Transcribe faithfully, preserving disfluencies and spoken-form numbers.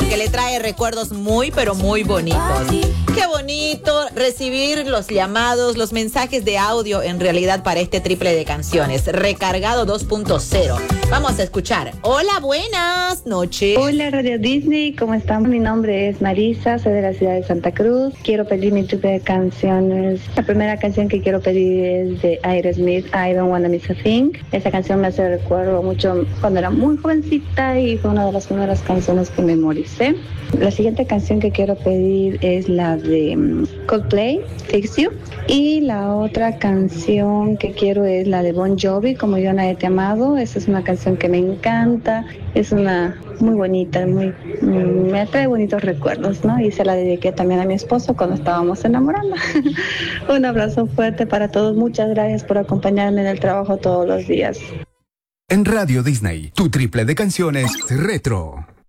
porque le trae recuerdos muy, pero muy bonitos. Qué bonito recibir los llamados, los mensajes de audio en realidad para este triple de canciones. Recargado dos punto cero. Vamos a escuchar. Hola, buenas noches. Hola, Radio Disney, ¿cómo están? Mi nombre es Marisa, soy de la ciudad de Santa Cruz. Quiero pedir mi triple de canciones. La primera canción que quiero pedir es de Aerosmith, I Don't Wanna Miss a Thing. Esa canción me hace recuerdo mucho cuando era muy jovencita y fue una de las primeras canciones que memoricé. La siguiente canción que quiero pedir es la de um, Coldplay, Fix You. Y la otra canción que quiero es la de Bon Jovi, Como Yo Nadie Te Amado. Esa es una canción que me encanta, es una muy bonita, muy mm, me trae bonitos recuerdos, ¿no? Y se la dediqué también a mi esposo cuando estábamos enamorando. Un abrazo fuerte para todos, muchas gracias por acompañarme en el trabajo todos los días. En Radio Disney, tu triple de canciones retro.